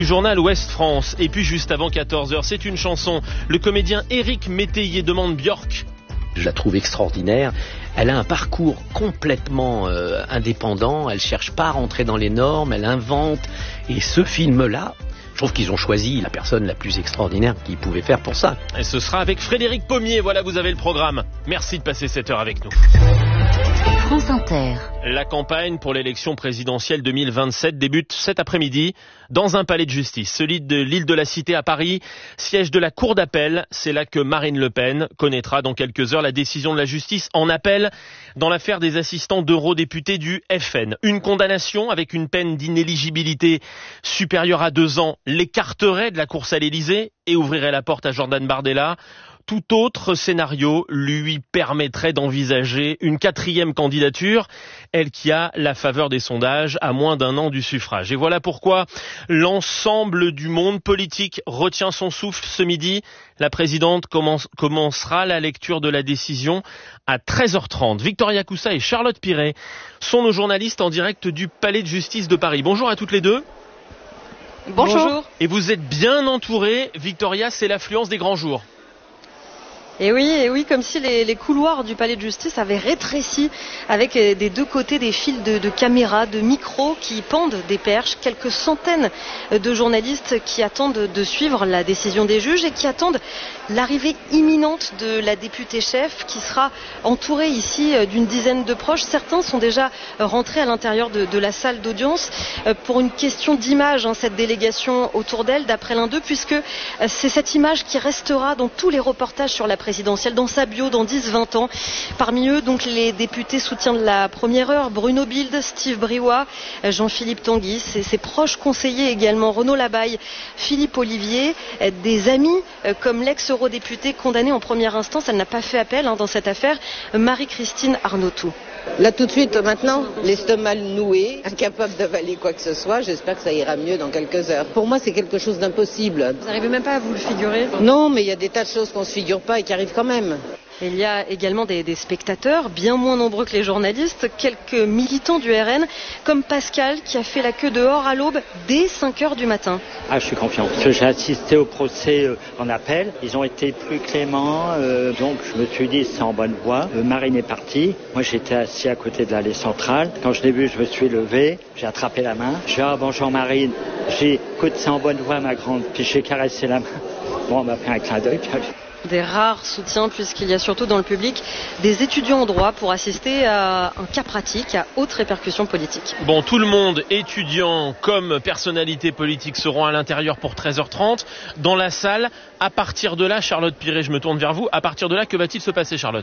Journal Ouest France. Et puis juste avant 14h, c'est une chanson. Le comédien Éric Métayer demande Björk. Je la trouve extraordinaire. Elle a un parcours complètement indépendant. Elle cherche pas à rentrer dans les normes. Elle invente. Et ce film-là, je trouve qu'ils ont choisi la personne la plus extraordinaire qu'ils pouvaient faire pour ça. Et ce sera avec Frédéric Pommier. Voilà, vous avez le programme. Merci de passer cette heure avec nous. France Inter. La campagne pour l'élection présidentielle 2027 débute cet après-midi dans un palais de justice, celui de l'île de la Cité à Paris, siège de la Cour d'appel. C'est là que Marine Le Pen connaîtra dans quelques heures la décision de la justice en appel dans l'affaire des assistants d'eurodéputés du FN. Une condamnation avec une peine d'inéligibilité supérieure à 2 ans l'écarterait de la course à l'Élysée et ouvrirait la porte à Jordan Bardella. Tout autre scénario lui permettrait d'envisager une 4e candidature, elle qui a la faveur des sondages à moins d'1 an du suffrage. Et voilà pourquoi l'ensemble du monde politique retient son souffle ce midi. La présidente commencera la lecture de la décision à 13h30. Victoria Coussa et Charlotte Piret sont nos journalistes en direct du Palais de justice de Paris. Bonjour à toutes les deux. Bonjour. Et vous êtes bien entourées. Victoria, c'est l'affluence des grands jours. Et oui, comme si les couloirs du palais de justice avaient rétréci avec des deux côtés des fils de caméras, de micros qui pendent des perches. Quelques centaines de journalistes qui attendent de suivre la décision des juges et qui attendent l'arrivée imminente de la députée chef qui sera entourée ici d'une dizaine de proches. Certains sont déjà rentrés à l'intérieur de la salle d'audience pour une question d'image, cette délégation autour d'elle, d'après l'un d'eux, puisque c'est cette image qui restera dans tous les reportages sur la présidentielle, dans sa bio dans 10-20 ans. Parmi eux, donc, les députés soutiens de la première heure, Bruno Bilde, Steve Briouat, Jean-Philippe Tanguy, et ses proches conseillers également, Renaud Labaille, Philippe Olivier, des amis comme l'ex-eurodéputée condamnée en première instance, elle n'a pas fait appel dans cette affaire, Marie-Christine Arnautou. Là tout de suite maintenant, l'estomac noué, incapable d'avaler quoi que ce soit, j'espère que ça ira mieux dans quelques heures. Pour moi c'est quelque chose d'impossible. Vous n'arrivez même pas à vous le figurer? Non, mais il y a des tas de choses qu'on ne se figure pas et qui arrivent quand même. Il y a également des spectateurs, bien moins nombreux que les journalistes, quelques militants du RN, comme Pascal qui a fait la queue dehors à l'aube dès 5h du matin. Je suis confiant, parce que j'ai assisté au procès en appel, ils ont été plus cléments, donc je me suis dit c'est en bonne voie. Marine est partie, moi j'étais assis à côté de l'allée centrale, quand je l'ai vu je me suis levé, j'ai attrapé la main, je dis bonjour Marine, j'ai écoute c'est en bonne voie ma grande, puis j'ai caressé la main, bon on m'a fait un clin d'œil. Des rares soutiens puisqu'il y a surtout dans le public des étudiants en droit pour assister à un cas pratique à haute répercussion politique. Bon, tout le monde, étudiants comme personnalités politiques, seront à l'intérieur pour 13h30 dans la salle. À partir de là, Charlotte Piret, je me tourne vers vous. À partir de là, que va-t-il se passer, Charlotte ?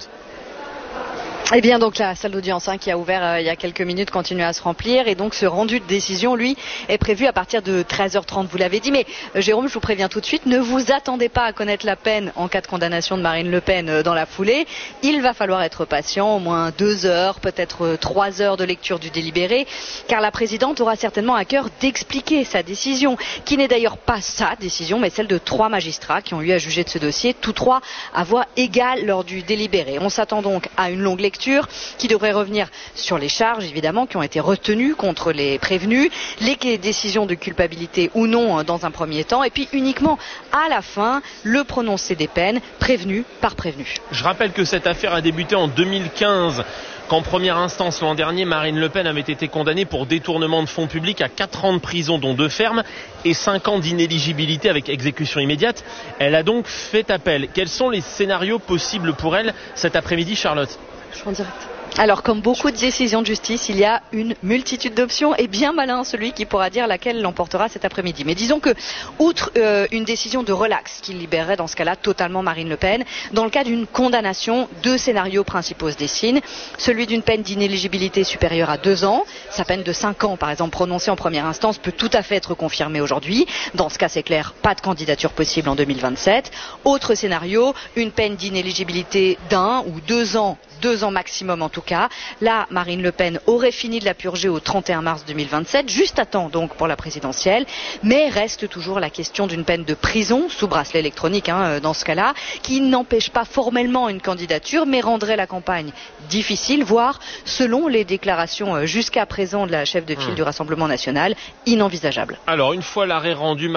Eh bien, donc la salle d'audience qui a ouvert il y a quelques minutes continue à se remplir et donc ce rendu de décision, lui, est prévu à partir de 13h30. Vous l'avez dit, mais Jérôme, je vous préviens tout de suite, ne vous attendez pas à connaître la peine en cas de condamnation de Marine Le Pen dans la foulée. Il va falloir être patient, au moins 2 heures, peut-être 3 heures de lecture du délibéré, car la présidente aura certainement à cœur d'expliquer sa décision, qui n'est d'ailleurs pas sa décision, mais celle de 3 magistrats qui ont eu à juger de ce dossier, tous 3 à voix égale lors du délibéré. On s'attend donc à une longue lecture qui devrait revenir sur les charges évidemment qui ont été retenues contre les prévenus, les décisions de culpabilité ou non dans un premier temps et puis uniquement à la fin le prononcé des peines prévenu par prévenu. Je rappelle que cette affaire a débuté en 2015 qu'en première instance l'an dernier Marine Le Pen avait été condamnée pour détournement de fonds publics à 4 ans de prison dont 2 fermes et 5 ans d'inéligibilité avec exécution immédiate. Elle a donc fait appel. Quels sont les scénarios possibles pour elle cet après-midi, Charlotte ? Je suis en direct. Alors, comme beaucoup de décisions de justice, il y a une multitude d'options et bien malin celui qui pourra dire laquelle l'emportera cet après-midi. Mais disons que, outre une décision de relax qui libérerait dans ce cas-là totalement Marine Le Pen, dans le cas d'une condamnation, 2 scénarios principaux se dessinent. Celui d'une peine d'inéligibilité supérieure à 2 ans. Sa peine de 5 ans, par exemple, prononcée en première instance, peut tout à fait être confirmée aujourd'hui. Dans ce cas, c'est clair, pas de candidature possible en 2027. Autre scénario, une peine d'inéligibilité d'1 ou 2 ans 2 ans maximum en tout cas. Là, Marine Le Pen aurait fini de la purger au 31 mars 2027, juste à temps donc pour la présidentielle, mais reste toujours la question d'une peine de prison, sous bracelet électronique dans ce cas-là, qui n'empêche pas formellement une candidature, mais rendrait la campagne difficile, voire, selon les déclarations jusqu'à présent de la chef de file du Rassemblement national, inenvisageable. Alors, une fois l'arrêt rendu,